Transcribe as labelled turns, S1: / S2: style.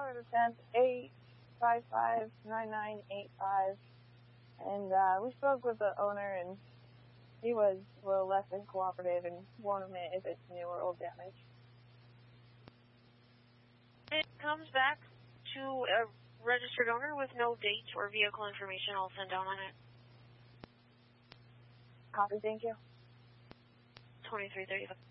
S1: November 10th, 855-9985. And we spoke with the owner, and he was a little less than cooperative and won't admit if it's new or old damage.
S2: It comes back to a registered owner with no date or vehicle information. I'll send down on it.
S1: Copy, thank you.
S2: 2335.